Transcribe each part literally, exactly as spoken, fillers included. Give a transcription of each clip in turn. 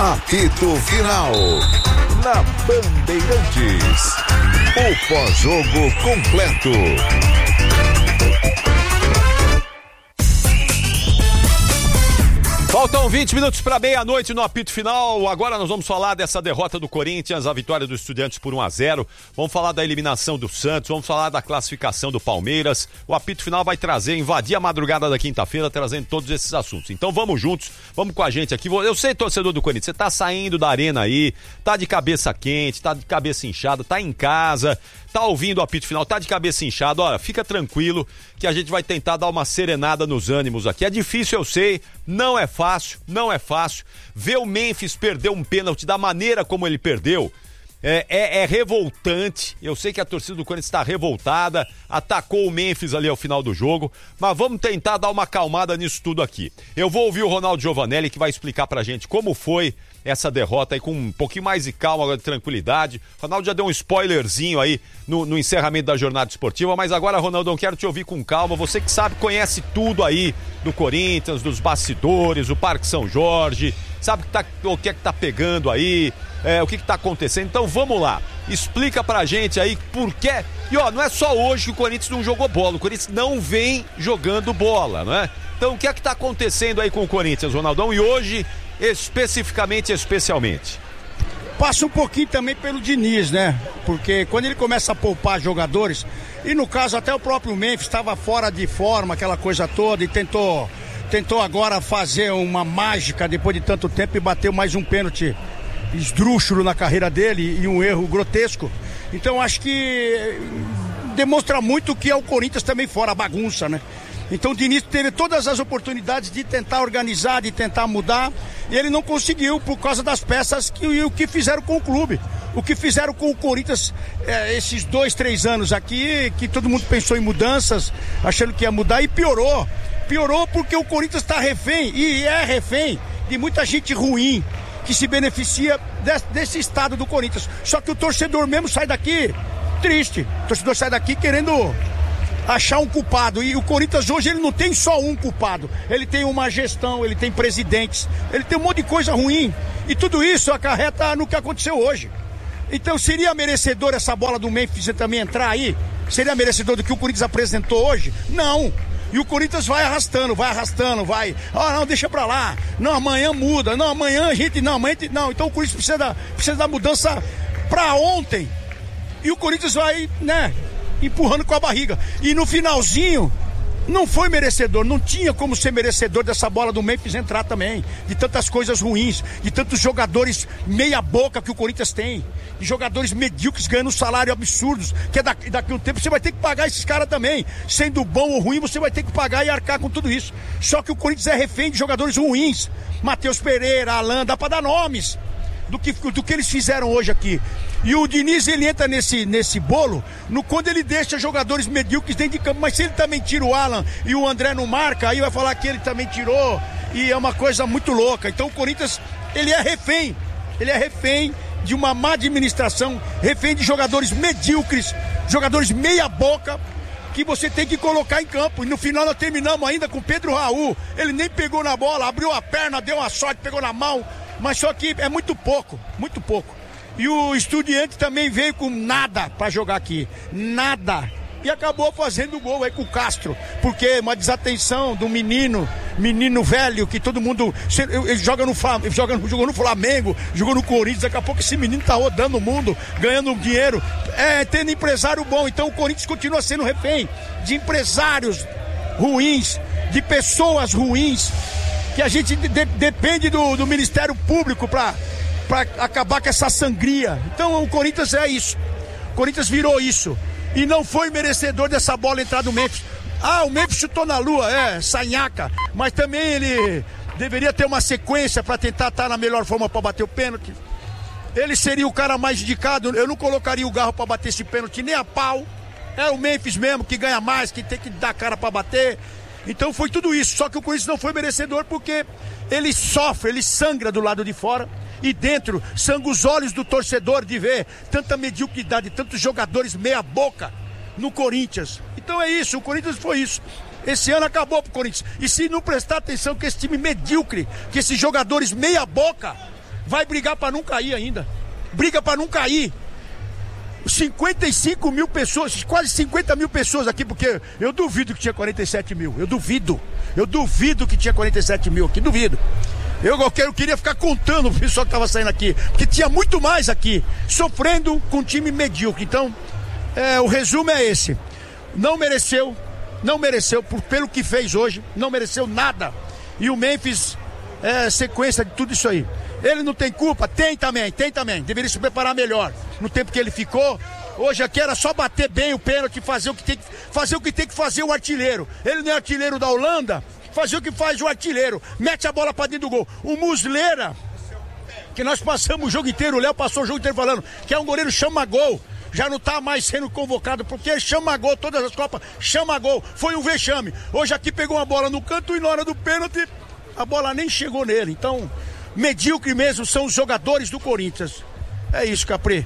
Apito Final. Na Bandeirantes. O pós-jogo completo. Faltam vinte minutos para meia-noite no apito final. Agora nós vamos falar dessa derrota do Corinthians, a vitória dos Estudiantes por um a zero. Vamos falar da eliminação do Santos, vamos falar da classificação do Palmeiras. O apito final vai trazer, invadir a madrugada da quinta-feira, trazendo todos esses assuntos. Então vamos juntos, vamos com a gente aqui. Eu sei, torcedor do Corinthians, você tá saindo da arena aí, tá de cabeça quente, tá de cabeça inchada, tá em casa, tá ouvindo o apito final, tá de cabeça inchada. Olha, fica tranquilo que a gente vai tentar dar uma serenada nos ânimos aqui. É difícil, eu sei, não é fácil, não é fácil. Ver o Memphis perder um pênalti da maneira como ele perdeu é, é, é revoltante. Eu sei que a torcida do Corinthians está revoltada, atacou o Memphis ali ao final do jogo, mas vamos tentar dar uma acalmada nisso tudo aqui. Eu vou ouvir o Ronaldo Giovanelli, que vai explicar pra gente como foi essa derrota aí com um pouquinho mais de calma, agora de tranquilidade. Ronaldo já deu um spoilerzinho aí no, no encerramento da jornada esportiva, mas agora, Ronaldo, eu quero te ouvir com calma. Você que sabe, conhece tudo aí do Corinthians, dos bastidores, o Parque São Jorge, sabe que tá, o que é que tá pegando aí, é, o que que tá acontecendo. Então vamos lá, explica pra gente aí por quê. E ó, não é só hoje que o Corinthians não jogou bola, o Corinthians não vem jogando bola, não é? Então o que é que tá acontecendo aí com o Corinthians, Ronaldão, e hoje especificamente, especialmente? Passa um pouquinho também pelo Diniz, né? Porque quando ele começa a poupar jogadores, e no caso até o próprio Memphis estava fora de forma, aquela coisa toda, e tentou, tentou agora fazer uma mágica depois de tanto tempo e bateu mais um pênalti esdrúxulo na carreira dele e um erro grotesco. Então acho que demonstra muito que é o Corinthians também fora a bagunça, né? Então o Diniz teve todas as oportunidades de tentar organizar, de tentar mudar, e ele não conseguiu por causa das peças que o que fizeram com o clube. O que fizeram com o Corinthians é, esses dois, três anos aqui, que todo mundo pensou em mudanças, achando que ia mudar, e piorou. Piorou porque o Corinthians está refém, e é refém, de muita gente ruim, que se beneficia desse, desse estado do Corinthians. Só que o torcedor mesmo sai daqui triste. O torcedor sai daqui querendo achar um culpado, e o Corinthians hoje ele não tem só um culpado, ele tem uma gestão, ele tem presidentes, ele tem um monte de coisa ruim, e tudo isso acarreta no que aconteceu hoje. Então seria merecedor essa bola do Memphis também entrar aí? Seria merecedor do que o Corinthians apresentou hoje? Não. E o Corinthians vai arrastando, vai arrastando, vai, ah, não, deixa pra lá, não, amanhã muda, não, amanhã a gente, não, amanhã a gente, não, então o Corinthians precisa da, precisa da mudança pra ontem, e o Corinthians vai, né, empurrando com a barriga. E no finalzinho, não foi merecedor, não tinha como ser merecedor dessa bola do Memphis entrar também, de tantas coisas ruins, de tantos jogadores meia boca que o Corinthians tem, de jogadores medíocres ganhando salário absurdos, que é daqui, daqui a um tempo você vai ter que pagar esses caras também, sendo bom ou ruim, você vai ter que pagar e arcar com tudo isso. Só que o Corinthians é refém de jogadores ruins, Matheus Pereira, Alan, dá pra dar nomes do que, do que eles fizeram hoje aqui. E o Diniz, ele entra nesse, nesse bolo no, quando ele deixa jogadores medíocres dentro de campo. Mas se ele também tira o Alan e o André não marca, aí vai falar que ele também tirou, e é uma coisa muito louca. Então o Corinthians, ele é refém, ele é refém de uma má administração, refém de jogadores medíocres, jogadores meia boca, que você tem que colocar em campo. E no final nós terminamos ainda com o Pedro Raul, ele nem pegou na bola, abriu a perna, deu uma sorte, pegou na mão, mas só que é muito pouco, muito pouco. E o Estudiante também veio com nada para jogar aqui, nada. E acabou fazendo gol aí com o Castro, porque uma desatenção do menino, menino velho, que todo mundo, ele joga no, joga, jogou no Flamengo, jogou no Corinthians, daqui a pouco esse menino tá rodando o mundo, ganhando dinheiro, é, tendo empresário bom. Então o Corinthians continua sendo refém de empresários ruins, de pessoas ruins, que a gente de, depende do, do Ministério Público para para acabar com essa sangria. Então o Corinthians é isso, o Corinthians virou isso, e não foi merecedor dessa bola entrar do Memphis. Ah, o Memphis chutou na lua, é, sanhaca, mas também ele deveria ter uma sequência para tentar estar na melhor forma para bater o pênalti. Ele seria o cara mais indicado, eu não colocaria o Garro para bater esse pênalti nem a pau, é o Memphis mesmo que ganha mais, que tem que dar cara para bater. Então foi tudo isso, só que o Corinthians não foi merecedor porque ele sofre, ele sangra do lado de fora, e dentro sangra os olhos do torcedor de ver tanta mediocridade, tantos jogadores meia boca no Corinthians. Então é isso, o Corinthians foi isso. Esse ano acabou pro Corinthians. E se não prestar atenção que esse time medíocre, que esses jogadores meia boca, vai brigar pra não cair ainda. Briga pra não cair. cinquenta e cinco mil pessoas, quase cinquenta mil pessoas aqui, porque eu duvido que tinha quarenta e sete mil. Eu duvido. Eu duvido que tinha quarenta e sete mil aqui, duvido. Eu, eu, eu queria ficar contando o pessoal que tava saindo aqui, porque tinha muito mais aqui, sofrendo com um time medíocre. Então, é, o resumo é esse. Não mereceu, não mereceu, por, pelo que fez hoje, não mereceu nada. E o Memphis, é sequência de tudo isso aí. Ele não tem culpa? Tem também, tem também. Deveria se preparar melhor no tempo que ele ficou. Hoje aqui era só bater bem o pênalti, fazer o que tem que fazer, o que tem que fazer o artilheiro. Ele não é artilheiro da Holanda, fazer o que faz o artilheiro. Mete a bola pra dentro do gol. O Muslera, que nós passamos o jogo inteiro, o Léo passou o jogo inteiro falando que é um goleiro chama-gol. Já não tá mais sendo convocado, porque chama gol, todas as Copas, chama gol. Foi um vexame. Hoje aqui pegou uma bola no canto e na hora do pênalti, a bola nem chegou nele. Então, medíocre mesmo são os jogadores do Corinthians. É isso, Capri.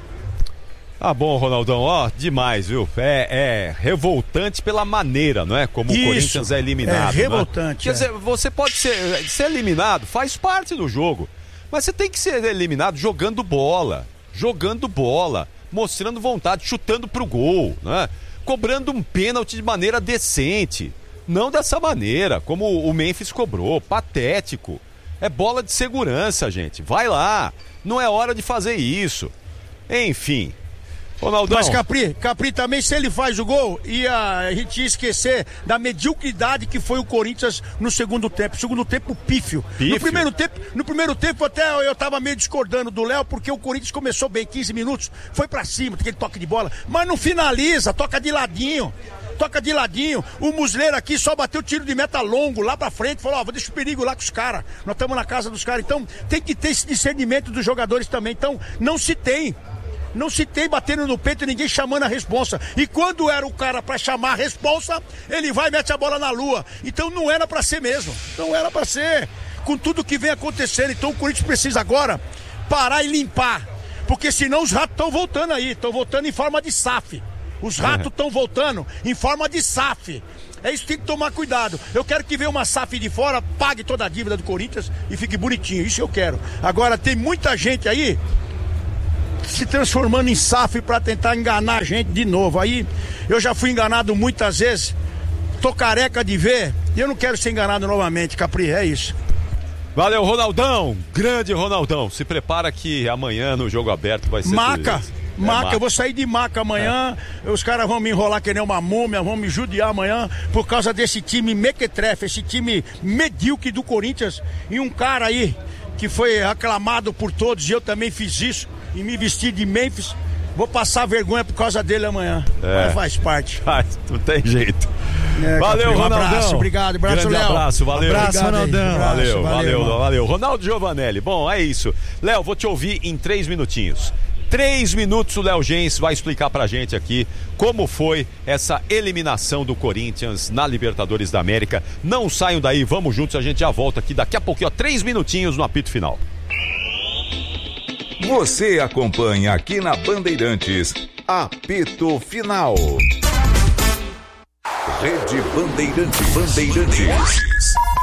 Ah, bom, Ronaldão, ó, demais, viu? É, é revoltante pela maneira, não é? Como isso, o Corinthians é eliminado. É revoltante. Né? Quer é. dizer, você pode ser, ser eliminado, faz parte do jogo. Mas você tem que ser eliminado jogando bola. Jogando bola. Mostrando vontade, chutando pro gol, né? Cobrando um pênalti de maneira decente. Não dessa maneira, como o Memphis cobrou. Patético. É bola de segurança, gente. Vai lá. Não é hora de fazer isso. Enfim. Ronaldão. Mas Capri, Capri também, se ele faz o gol, ia, a gente ia esquecer da mediocridade que foi o Corinthians no segundo tempo. Segundo tempo, pífio. pífio. No primeiro tempo, no primeiro tempo até eu tava meio discordando do Léo, porque o Corinthians começou bem, quinze minutos, foi pra cima, aquele toque de bola, mas não finaliza, toca de ladinho. Toca de ladinho, o Muslera aqui só bateu tiro de meta longo lá pra frente, falou, ó, vou deixar o perigo lá com os caras, nós estamos na casa dos caras, então tem que ter esse discernimento dos jogadores também, então não se tem, não se tem batendo no peito e ninguém chamando a responsa, e quando era o cara pra chamar a responsa, ele vai e mete a bola na lua, então não era pra ser mesmo, não era pra ser, com tudo que vem acontecendo, então o Corinthians precisa agora parar e limpar, porque senão os ratos estão voltando aí, estão voltando em forma de S A F. Os ratos estão voltando em forma de S A F. É isso que tem que tomar cuidado. Eu quero que venha uma S A F de fora, pague toda a dívida do Corinthians e fique bonitinho. Isso eu quero. Agora, tem muita gente aí se transformando em S A F para tentar enganar a gente de novo. Aí, eu já fui enganado muitas vezes. Tô careca de ver e eu não quero ser enganado novamente, Capri. É isso. Valeu, Ronaldão. Grande Ronaldão. Se prepara que amanhã no Jogo Aberto vai ser... Maca. É maca, maca, eu vou sair de maca amanhã, é. Os caras vão me enrolar que nem uma múmia, vão me judiar amanhã por causa desse time mequetrefe, esse time medíocre do Corinthians, e um cara aí que foi aclamado por todos, e eu também fiz isso, e me vesti de Memphis, vou passar vergonha por causa dele amanhã, é. Mas faz parte. Faz, não tem jeito. É, valeu, um Ronaldão. Abraço, obrigado, abraço, Léo. abraço, valeu. Abraço, Ronaldão. Valeu, valeu, valeu, valeu. Ronaldo Giovanelli, bom, é isso. Léo, vou te ouvir em três minutinhos. Três minutos o Léo Gens vai explicar pra gente aqui como foi essa eliminação do Corinthians na Libertadores da América. Não saiam daí, vamos juntos, a gente já volta aqui daqui a pouquinho, ó, três minutinhos no apito final. Você acompanha aqui na Bandeirantes, apito final. Rede Bandeirantes. Bandeirantes.